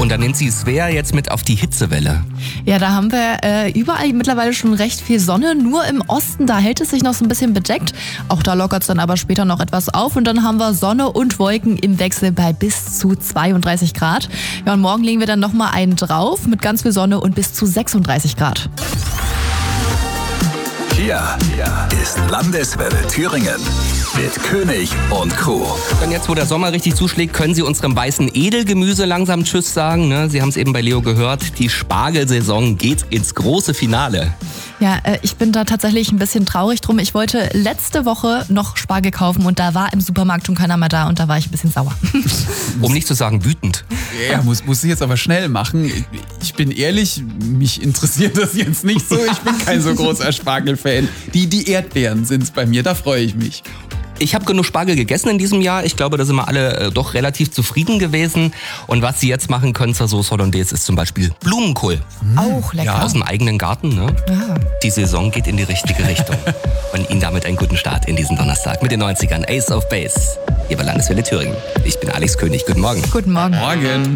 Und dann nimmt sie Svea jetzt mit auf die Hitzewelle. Ja, da haben wir überall mittlerweile schon recht viel Sonne. Nur im Osten, da hält es sich noch so ein bisschen bedeckt. Auch da lockert es dann aber später noch etwas auf. Und dann haben wir Sonne und Wolken im Wechsel bei bis zu 32 Grad. Ja, und morgen legen wir dann nochmal einen drauf mit ganz viel Sonne und bis zu 36 Grad. Hier ist Landeswelle Thüringen mit König und Kuh. Und jetzt, wo der Sommer richtig zuschlägt, können Sie unserem weißen Edelgemüse langsam Tschüss sagen. Ne? Sie haben es eben bei Leo gehört, die Spargelsaison geht ins große Finale. Ja, ich bin da tatsächlich ein bisschen traurig drum. Ich wollte letzte Woche noch Spargel kaufen und da war im Supermarkt schon keiner mehr da und da war ich ein bisschen sauer. Um nicht zu sagen wütend. Ja, muss ich jetzt aber schnell machen. Ich bin ehrlich, mich interessiert das jetzt nicht so. Ich bin kein so großer Spargelfan. Die Erdbeeren sind's bei mir, da freue ich mich. Ich habe genug Spargel gegessen in diesem Jahr. Ich glaube, da sind wir alle doch relativ zufrieden gewesen. Und was Sie jetzt machen können zur Sauce Hollandaise ist zum Beispiel Blumenkohl. Auch lecker. Ja, aus dem eigenen Garten. Ne? Ja. Die Saison geht in die richtige Richtung. Und Ihnen damit einen guten Start in diesen Donnerstag mit den 90ern. Ace of Base. Hier bei Landeswelle Thüringen. Ich bin Alex König. Guten Morgen. Guten Morgen. Morgen.